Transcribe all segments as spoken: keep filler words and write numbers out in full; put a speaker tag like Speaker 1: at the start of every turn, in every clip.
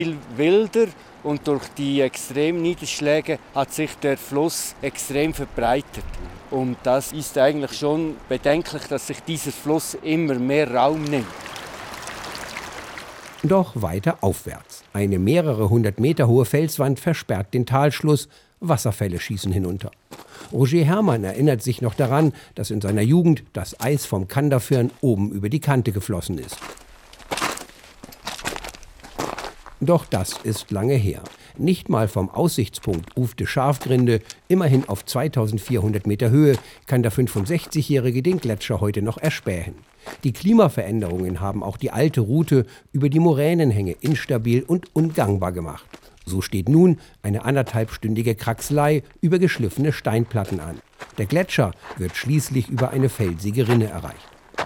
Speaker 1: Viel wilder und durch die extremen Niederschläge hat sich der Fluss extrem verbreitet. Und das ist eigentlich schon bedenklich, dass sich dieser Fluss immer mehr Raum nimmt.
Speaker 2: Doch weiter aufwärts. Eine mehrere hundert Meter hohe Felswand versperrt den Talschluss. Wasserfälle schießen hinunter. Roger Herrmann erinnert sich noch daran, dass in seiner Jugend das Eis vom Kandafirn oben über die Kante geflossen ist. Doch das ist lange her. Nicht mal vom Aussichtspunkt Ufte Scharfgrinde, immerhin auf zweitausendvierhundert Meter Höhe, kann der fünfundsechzigjährige den Gletscher heute noch erspähen. Die Klimaveränderungen haben auch die alte Route über die Moränenhänge instabil und ungangbar gemacht. So steht nun eine anderthalbstündige Kraxelei über geschliffene Steinplatten an. Der Gletscher wird schließlich über eine felsige Rinne erreicht.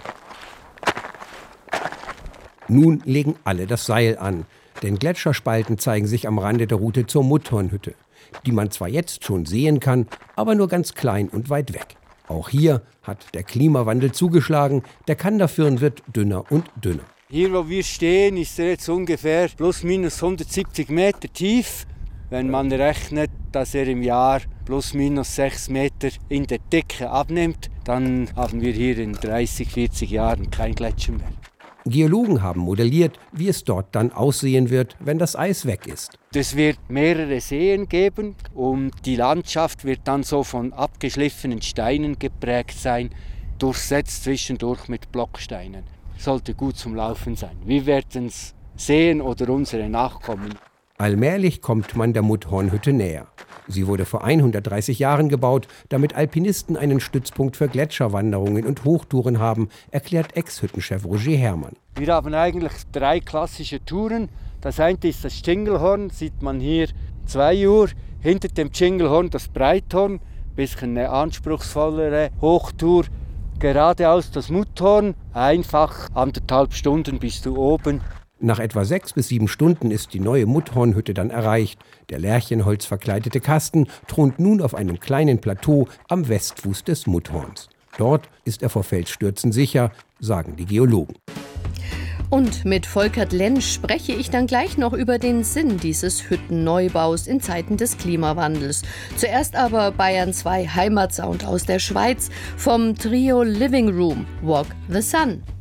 Speaker 2: Nun legen alle das Seil an, denn Gletscherspalten zeigen sich am Rande der Route zur Mudhornhütte, die man zwar jetzt schon sehen kann, aber nur ganz klein und weit weg. Auch hier hat der Klimawandel zugeschlagen, der Kandafirn wird dünner und dünner.
Speaker 1: Hier, wo wir stehen, ist er jetzt ungefähr plus minus hundertsiebzig Meter tief. Wenn man rechnet, dass er im Jahr plus minus sechs Meter in der Dicke abnimmt, dann haben wir hier in dreißig, vierzig Jahren kein Gletscher mehr.
Speaker 2: Geologen haben modelliert, wie es dort dann aussehen wird, wenn das Eis weg ist.
Speaker 1: Es wird mehrere Seen geben und die Landschaft wird dann so von abgeschliffenen Steinen geprägt sein, durchsetzt zwischendurch mit Blocksteinen. Sollte gut zum Laufen sein. Wir werden es sehen oder unsere Nachkommen.
Speaker 2: Allmählich kommt man der Mudhornhütte näher. Sie wurde vor hundertdreißig Jahren gebaut, damit Alpinisten einen Stützpunkt für Gletscherwanderungen und Hochtouren haben, erklärt Ex-Hüttenchef Roger Herrmann.
Speaker 1: Wir haben eigentlich drei klassische Touren. Das eine ist das Tschingelhorn, sieht man hier zwei Uhr. Hinter dem Tschingelhorn das Breithorn, ein bisschen eine anspruchsvollere Hochtour. Geradeaus das Mudhorn, einfach anderthalb Stunden bist du oben.
Speaker 2: Nach etwa sechs bis sieben Stunden ist die neue Mudhornhütte dann erreicht. Der lärchenholzverkleidete Kasten thront nun auf einem kleinen Plateau am Westfuß des Mudhorns. Dort ist er vor Felsstürzen sicher, sagen die Geologen.
Speaker 3: Und mit Volkert Lentsch spreche ich dann gleich noch über den Sinn dieses Hüttenneubaus in Zeiten des Klimawandels. Zuerst aber Bayern zwei Heimatsound aus der Schweiz vom Trio Living Room, Walk the Sun.